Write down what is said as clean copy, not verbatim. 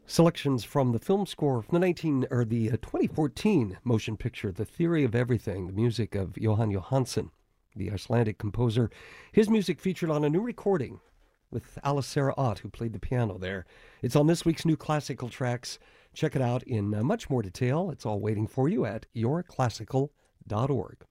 Selections from the film score from the 2014 motion picture, The Theory of Everything, the music of Jóhann Jóhannsson, the Icelandic composer. His music featured on a new recording with Alice Sarah Ott, who played the piano there. It's on this week's New Classical Tracks. Check it out in much more detail. It's all waiting for you at yourclassical.org.